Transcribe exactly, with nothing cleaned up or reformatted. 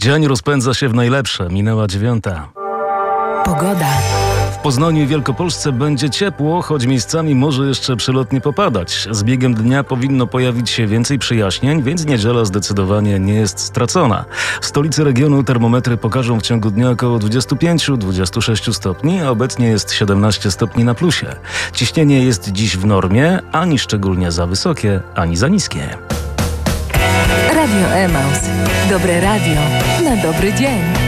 Dzień rozpędza się w najlepsze. Minęła dziewiąta. Pogoda. W Poznaniu i Wielkopolsce będzie ciepło, choć miejscami może jeszcze przelotnie popadać. Z biegiem dnia powinno pojawić się więcej przyjaśnień, więc niedziela zdecydowanie nie jest stracona. W stolicy regionu termometry pokażą w ciągu dnia około dwadzieścia pięć do dwudziestu sześciu stopni, a obecnie jest siedemnaście stopni na plusie. Ciśnienie jest dziś w normie, ani szczególnie za wysokie, ani za niskie. Radio Emaus. Dobre radio na dobry dzień.